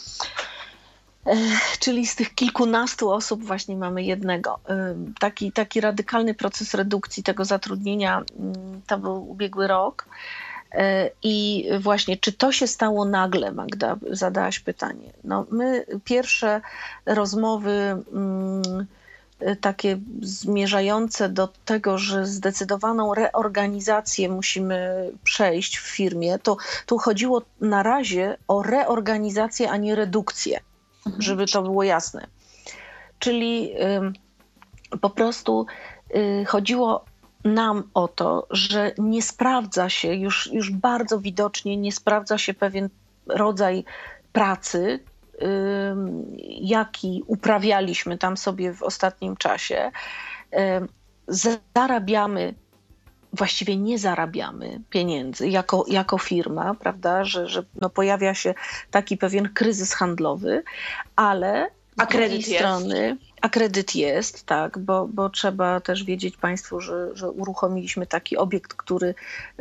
Czyli z tych kilkunastu osób właśnie mamy jednego. Taki radykalny proces redukcji tego zatrudnienia to był ubiegły rok. I właśnie, czy to się stało nagle, Magda, zadałaś pytanie. No, my pierwsze rozmowy takie zmierzające do tego, że zdecydowaną reorganizację musimy przejść w firmie, to tu chodziło na razie o reorganizację, a nie redukcję, żeby to było jasne. Czyli po prostu chodziło nam o to, że nie sprawdza się, już bardzo widocznie nie sprawdza się pewien rodzaj pracy, jaki uprawialiśmy tam sobie w ostatnim czasie. Zarabiamy, właściwie nie zarabiamy pieniędzy jako firma, prawda, że no pojawia się taki pewien kryzys handlowy, ale A kredyt jest. A kredyt jest, tak, bo trzeba też wiedzieć Państwu, że uruchomiliśmy taki obiekt, który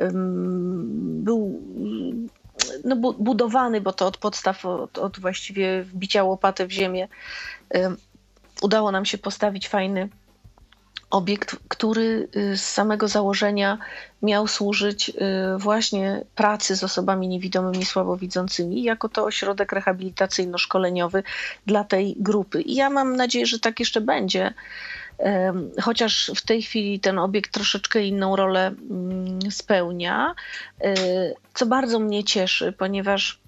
był budowany, bo to od podstaw, od właściwie wbicia łopaty w ziemię, udało nam się postawić fajny obiekt, który z samego założenia miał służyć właśnie pracy z osobami niewidomymi, słabowidzącymi, jako to ośrodek rehabilitacyjno-szkoleniowy dla tej grupy. I ja mam nadzieję, że tak jeszcze będzie, chociaż w tej chwili ten obiekt troszeczkę inną rolę spełnia, co bardzo mnie cieszy, ponieważ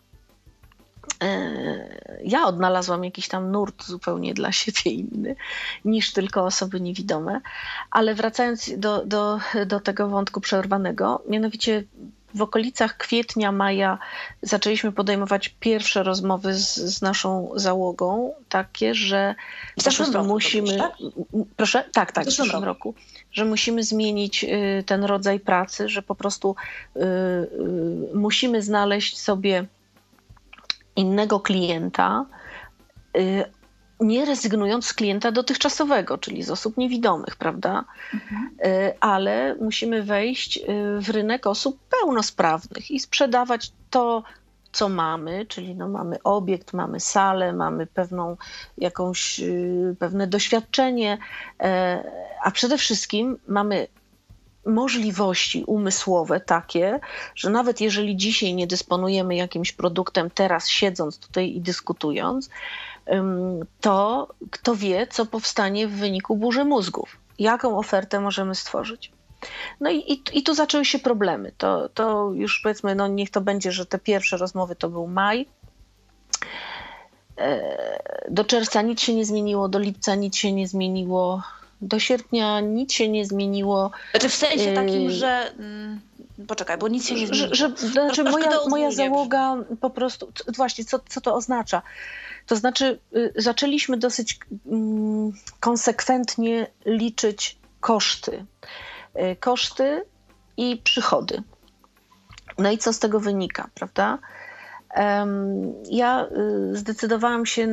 ja odnalazłam jakiś tam nurt zupełnie dla siebie inny niż tylko osoby niewidome, ale wracając do tego wątku przerwanego, mianowicie w okolicach kwietnia, maja zaczęliśmy podejmować pierwsze rozmowy z naszą załogą, takie, że w zeszłym roku musimy... tak? Proszę? Tak, w zeszłym roku. Że musimy zmienić ten rodzaj pracy, że po prostu musimy znaleźć sobie innego klienta, nie rezygnując z klienta dotychczasowego, czyli z osób niewidomych, prawda? Ale musimy wejść w rynek osób pełnosprawnych i sprzedawać to, co mamy, czyli no mamy obiekt, mamy salę, mamy pewne doświadczenie, a przede wszystkim mamy możliwości umysłowe takie, że nawet jeżeli dzisiaj nie dysponujemy jakimś produktem, teraz siedząc tutaj i dyskutując, to kto wie, co powstanie w wyniku burzy mózgów. Jaką ofertę możemy stworzyć. No i tu zaczęły się problemy. To już powiedzmy, no niech to będzie, że te pierwsze rozmowy to był maj. Do czerwca nic się nie zmieniło, do lipca nic się nie zmieniło, do sierpnia nic się nie zmieniło. Znaczy w sensie takim, że... Poczekaj, bo nic się nie zmieniło. Znaczy moja załoga po prostu... Właśnie, co to oznacza? To znaczy zaczęliśmy dosyć konsekwentnie liczyć koszty. Koszty i przychody. No i co z tego wynika, prawda? Ja zdecydowałam się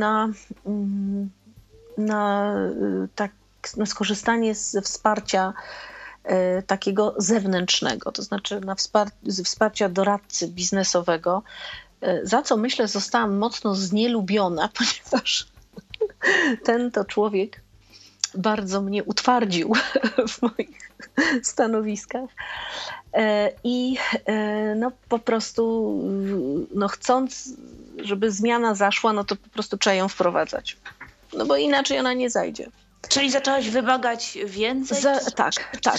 na skorzystanie ze wsparcia takiego zewnętrznego, to znaczy ze wsparcia doradcy biznesowego, za co myślę zostałam mocno znielubiona, ponieważ ten to człowiek bardzo mnie utwardził w moich stanowiskach i no po prostu chcąc, żeby zmiana zaszła, no to po prostu trzeba ją wprowadzać, no bo inaczej ona nie zajdzie. Czyli zaczęłaś wymagać więcej? Tak.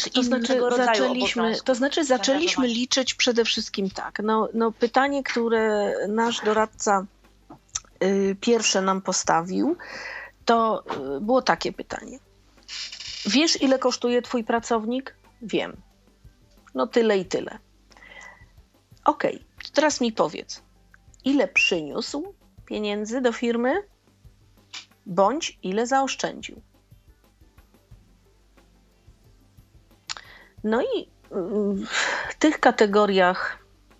To znaczy zaczęliśmy liczyć przede wszystkim tak. No pytanie, które nasz doradca pierwsze nam postawił, to było takie pytanie. Wiesz, ile kosztuje twój pracownik? Wiem. No tyle i tyle. Okej, to teraz mi powiedz, ile przyniósł pieniędzy do firmy, bądź ile zaoszczędził? No i w tych kategoriach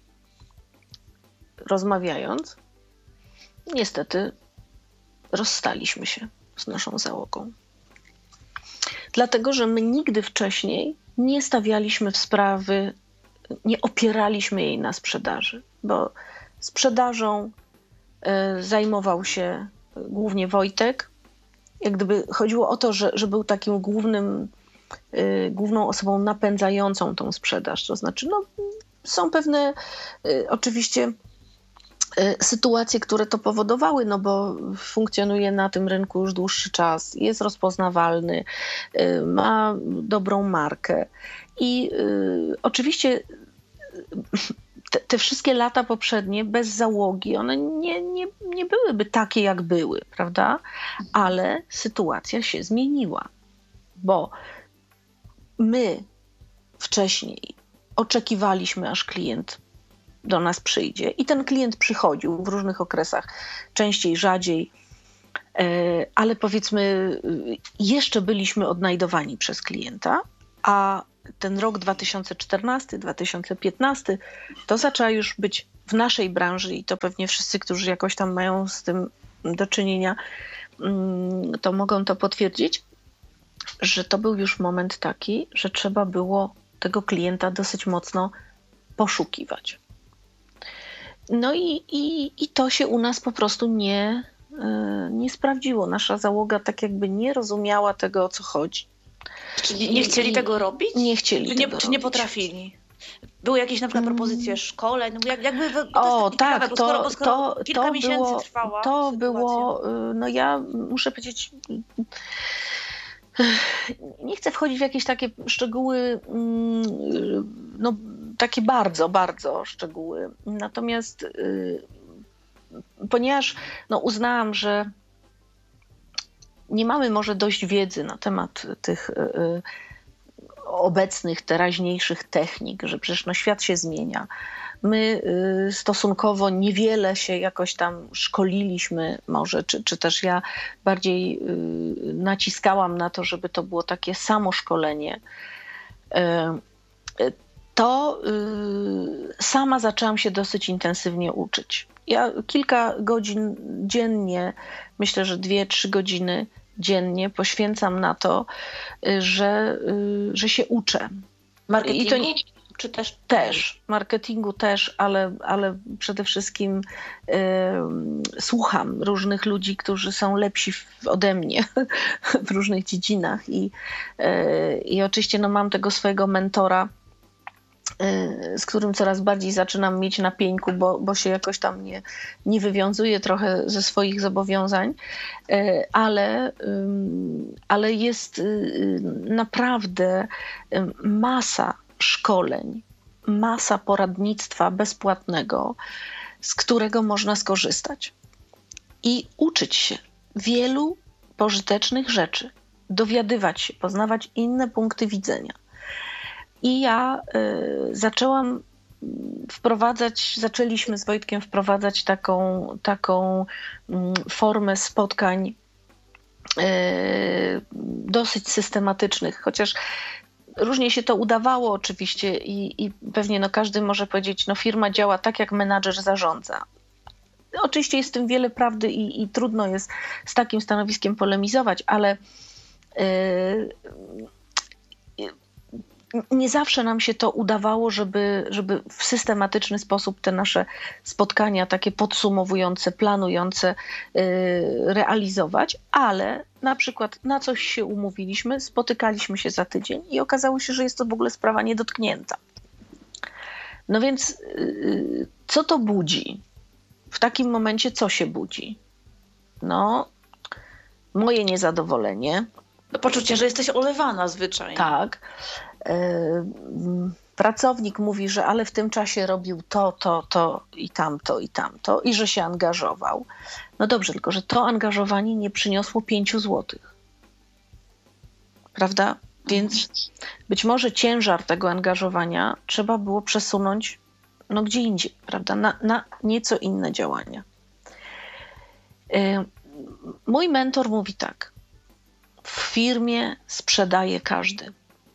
rozmawiając, niestety rozstaliśmy się z naszą załogą. Dlatego, że my nigdy wcześniej nie stawialiśmy w sprawy, nie opieraliśmy jej na sprzedaży, bo sprzedażą zajmował się głównie Wojtek. Jak gdyby chodziło o to, że był takim główną osobą napędzającą tą sprzedaż. To znaczy, no, są pewne oczywiście sytuacje, które to powodowały, no bo funkcjonuje na tym rynku już dłuższy czas, jest rozpoznawalny, ma dobrą markę. I oczywiście te wszystkie lata poprzednie bez załogi, one nie byłyby takie, jak były, prawda? Ale sytuacja się zmieniła, bo my wcześniej oczekiwaliśmy, aż klient do nas przyjdzie i ten klient przychodził w różnych okresach, częściej, rzadziej, ale powiedzmy jeszcze byliśmy odnajdowani przez klienta, a ten rok 2014, 2015 to zaczęła już być w naszej branży i to pewnie wszyscy, którzy jakoś tam mają z tym do czynienia, to mogą to potwierdzić, że to był już moment taki, że trzeba było tego klienta dosyć mocno poszukiwać. No i to się u nas po prostu nie sprawdziło. Nasza załoga tak jakby nie rozumiała tego, o co chodzi. Czyli nie chcieli tego robić? Nie chcieli tego Czy nie robić. potrafili? Były jakieś na przykład propozycje szkoleń? No jakby skoro kilka miesięcy trwała to sytuacja. było, no ja muszę powiedzieć, nie chcę wchodzić w jakieś takie szczegóły, no takie bardzo, bardzo szczegóły. Natomiast ponieważ uznałam, że nie mamy może dość wiedzy na temat tych obecnych, teraźniejszych technik, że przecież świat się zmienia. My stosunkowo niewiele się jakoś tam szkoliliśmy może, czy też ja bardziej naciskałam na to, żeby to było takie samo szkolenie. To sama zaczęłam się dosyć intensywnie uczyć. Ja kilka godzin dziennie, myślę, że 2-3 godziny dziennie poświęcam na to, że się uczę. Marketingu? Czy też? Też. Marketingu też, ale przede wszystkim słucham różnych ludzi, którzy są lepsi ode mnie w różnych dziedzinach. I oczywiście mam tego swojego mentora, z którym coraz bardziej zaczynam mieć na pieńku, bo się jakoś tam nie wywiązuję trochę ze swoich zobowiązań, ale jest naprawdę masa szkoleń, masa poradnictwa bezpłatnego, z którego można skorzystać i uczyć się wielu pożytecznych rzeczy, dowiadywać się, poznawać inne punkty widzenia. I ja zaczęliśmy z Wojtkiem wprowadzać taką formę spotkań dosyć systematycznych, chociaż różnie się to udawało oczywiście i pewnie każdy może powiedzieć, firma działa tak, jak menadżer zarządza. Oczywiście jest w tym wiele prawdy i trudno jest z takim stanowiskiem polemizować, ale nie zawsze nam się to udawało, żeby w systematyczny sposób te nasze spotkania takie podsumowujące, planujące realizować, ale na przykład na coś się umówiliśmy, spotykaliśmy się za tydzień i okazało się, że jest to w ogóle sprawa niedotknięta. No więc co to budzi? W takim momencie co się budzi? Moje niezadowolenie. Poczucie, że jesteś olewana zwyczajnie. Tak. Pracownik mówi, że ale w tym czasie robił to i tamto i że się angażował. No dobrze, tylko że to angażowanie nie przyniosło 5 złotych. Prawda? Więc być może ciężar tego angażowania trzeba było przesunąć gdzie indziej, prawda? Na nieco inne działania. Mój mentor mówi tak. W firmie sprzedaje każdy.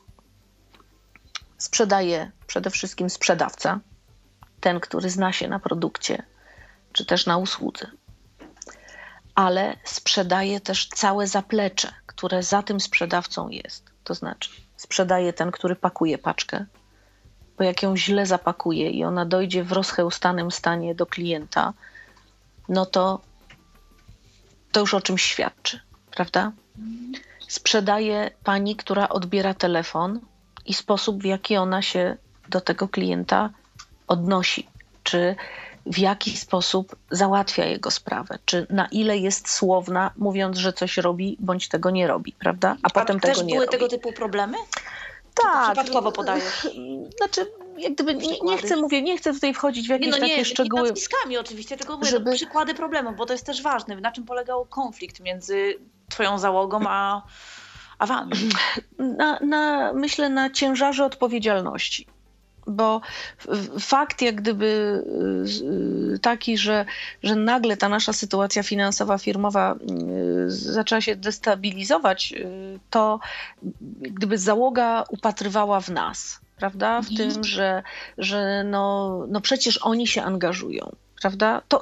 Sprzedaje przede wszystkim sprzedawca, ten, który zna się na produkcie, czy też na usłudze. Ale sprzedaje też całe zaplecze, które za tym sprzedawcą jest. To znaczy sprzedaje ten, który pakuje paczkę, bo jak ją źle zapakuje i ona dojdzie w rozchełstanym stanie do klienta, to już o czymś świadczy, prawda? Sprzedaje pani, która odbiera telefon i sposób, w jaki ona się do tego klienta odnosi. Czy w jaki sposób załatwia jego sprawę, czy na ile jest słowna, mówiąc, że coś robi, bądź tego nie robi, prawda? A potem tego nie robi. Też były tego typu problemy? Tak. Przypadkowo podajesz? Znaczy, jak gdyby nie chcę tutaj wchodzić w jakieś takie szczegóły. Nie nazwiskami oczywiście, tylko mówię, przykłady problemów, bo to jest też ważne. Na czym polegał konflikt między twoją załogą a wami? Myślę na ciężarze odpowiedzialności. Bo fakt jak gdyby taki, że nagle ta nasza sytuacja finansowa, firmowa zaczęła się destabilizować, to jak gdyby załoga upatrywała w nas, prawda? W tym, że no przecież oni się angażują. Prawda?